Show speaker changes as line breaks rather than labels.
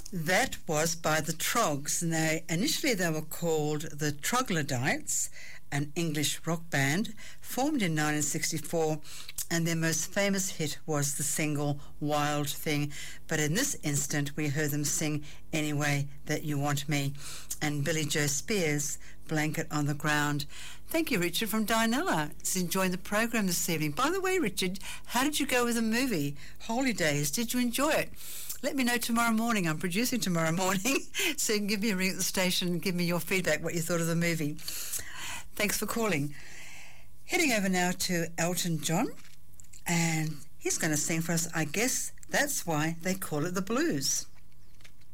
That was by the Troggs. Now, initially they were called the Troglodytes, an English rock band formed in 1964, and their most famous hit was the single Wild Thing. But in this instant, we heard them sing Any Way That You Want Me, and Billy Joe Spears, Blanket on the Ground. Thank you, Richard from Dianella. It's enjoying the program this evening. By the way, Richard, how did you go with the movie Holy Days? Did you enjoy it? Let me know tomorrow morning. I'm producing tomorrow morning, so you can give me a ring at the station and give me your feedback, what you thought of the movie. Thanks for calling. Heading over now to Elton John, and he's going to sing for us, I guess that's why they call it the blues.